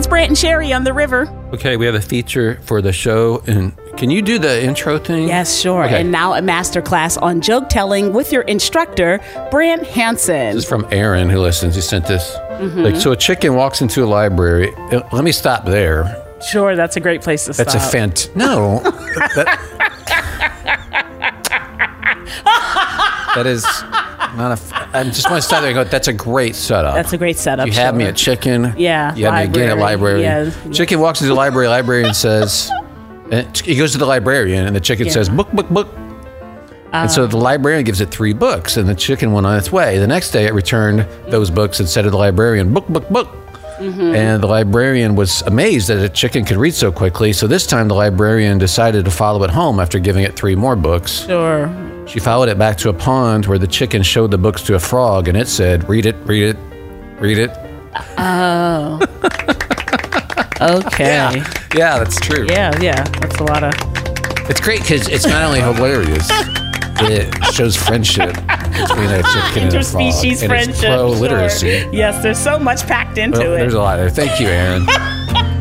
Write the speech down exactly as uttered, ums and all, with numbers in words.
it's Brant and Sherry on the river. Okay, we have a feature for the show. And can you do the intro thing? Yes, sure. Okay. And now a masterclass on joke telling with your instructor, Brant Hansen. This is from Aaron, who listens. He sent this. Mm-hmm. Like, so a chicken walks into a library. Uh, Let me stop there. Sure, that's a great place to That's stop. a fant. No. that, that is not a. F- I just want to stop there and go, that's a great setup. That's a great setup. You have sure. me at chicken. Yeah, You have me again at library. Yeah. Chicken walks into the library. Librarian says, and he goes to the librarian, and the chicken Yeah. says, book, book, book. And so the librarian gives it three books, and the chicken went on its way. The next day, it returned those books and said to the librarian, book, book, book. Mm-hmm. And the librarian was amazed that a chicken could read so quickly. So this time, the librarian decided to follow it home after giving it three more books. Sure. She followed it back to a pond where the chicken showed the books to a frog, and it said, read it, read it, read it. Oh. Okay. Yeah, yeah, that's true. Yeah, yeah. That's a lot of... It's great because it's not only hilarious, it shows friendship between a chicken and a frog. Interspecies and friendship. It's pro-literacy. Sure. Yes, there's so much packed into Well, it. there's a lot there. Thank you, Aaron.